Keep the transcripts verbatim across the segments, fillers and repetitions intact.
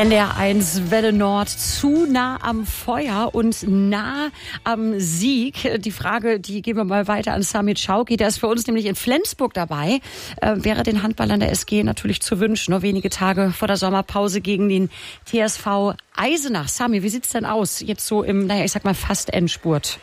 N D R eins Welle Nord, zu nah am Feuer und nah am Sieg. Die Frage, die geben wir mal weiter an Samit Schauki. Der ist für uns nämlich in Flensburg dabei. Äh, wäre den Handballern der S G natürlich zu wünschen. Nur wenige Tage vor der Sommerpause gegen den T S V Eisenach. Sami, wie sieht's denn aus? Jetzt so im, naja, ich sag mal fast Endspurt.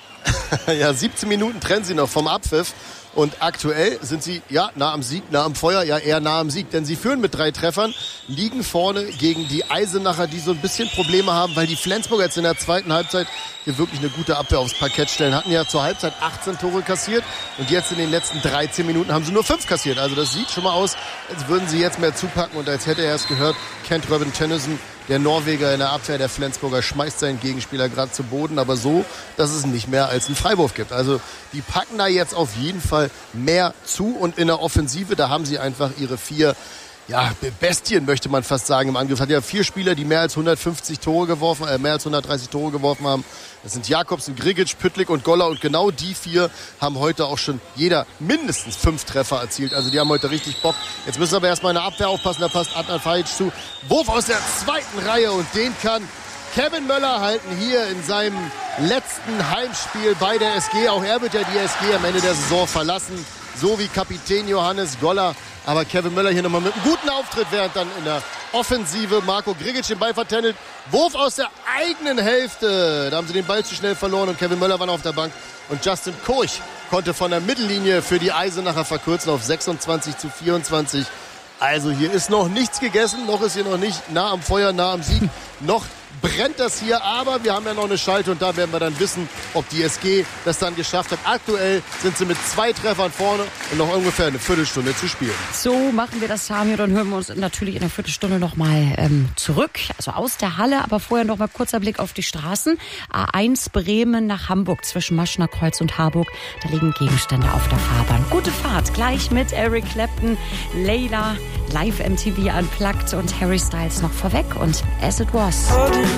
Ja, siebzehn Minuten trennen sie noch vom Abpfiff. Und aktuell sind sie, ja, nah am Sieg, nah am Feuer, ja, eher nah am Sieg. Denn sie führen mit drei Treffern, liegen vorne gegen die Eisenacher, die so ein bisschen Probleme haben, weil die Flensburger jetzt in der zweiten Halbzeit hier wirklich eine gute Abwehr aufs Parkett stellen. Hatten ja zur Halbzeit achtzehn Tore kassiert und jetzt in den letzten dreizehn Minuten haben sie nur fünf kassiert. Also das sieht schon mal aus, als würden sie jetzt mehr zupacken. Und als hätte er es gehört, Kent Robin Tönnissen, der Norweger in der Abwehr der Flensburger, schmeißt seinen Gegenspieler gerade zu Boden, aber so, dass es nicht mehr als einen Freiwurf gibt. Also die packen da jetzt auf jeden Fall mehr zu und in der Offensive, da haben sie einfach ihre vier, ja, Bestien, möchte man fast sagen, im Angriff. Hat ja vier Spieler, die mehr als hundertfünfzig Tore geworfen, äh, mehr als hundertdreißig Tore geworfen haben. Das sind Jakobsen, Grigic, Püttlik und Goller. Und genau die vier haben heute auch schon jeder mindestens fünf Treffer erzielt. Also die haben heute richtig Bock. Jetzt müssen wir aber erstmal in der Abwehr aufpassen. Da passt Adnan Fajic zu. Wurf aus der zweiten Reihe und den kann Kevin Möller halten hier in seinem letzten Heimspiel bei der S G. Auch er wird ja die S G am Ende der Saison verlassen. So wie Kapitän Johannes Goller. Aber Kevin Möller hier nochmal mit einem guten Auftritt, während dann in der Offensive Marco Grigic den Ball vertändelt. Wurf aus der eigenen Hälfte. Da haben sie den Ball zu schnell verloren und Kevin Möller war noch auf der Bank. Und Justin Kurch konnte von der Mittellinie für die Eisenacher verkürzen auf sechsundzwanzig zu vierundzwanzig. Also hier ist noch nichts gegessen, noch ist hier noch nicht nah am Feuer, nah am Sieg. Noch brennt das hier, aber wir haben ja noch eine Schalte und da werden wir dann wissen, ob die S G das dann geschafft hat. Aktuell sind sie mit zwei Treffern vorne und noch ungefähr eine Viertelstunde zu spielen. So machen wir das, Sami, dann hören wir uns natürlich in einer Viertelstunde nochmal ähm, zurück, also aus der Halle, aber vorher noch mal kurzer Blick auf die Straßen. A eins Bremen nach Hamburg zwischen Maschner Kreuz und Harburg, da liegen Gegenstände auf der Fahrbahn. Gute Fahrt, gleich mit Eric Clapton, Layla, Live M T V Unplugged und Harry Styles noch vorweg und As It Was.